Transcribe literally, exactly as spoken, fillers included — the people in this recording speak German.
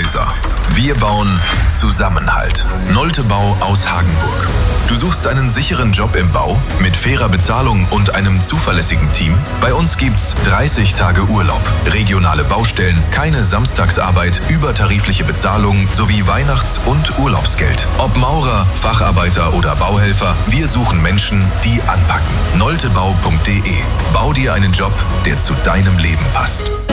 Häuser. Wir bauen Zusammenhalt. Nolte Bau aus Hagenburg. Du suchst einen sicheren Job im Bau mit fairer Bezahlung und einem zuverlässigen Team? Bei uns gibt's dreißig Tage Urlaub, regionale Baustellen, keine Samstagsarbeit, übertarifliche Bezahlung sowie Weihnachts- und Urlaubsgeld. Ob Maurer, Facharbeiter oder Bauhelfer, wir suchen Menschen, die anpacken. noltebau punkt de. Bau dir einen Job, der zu deinem Leben passt.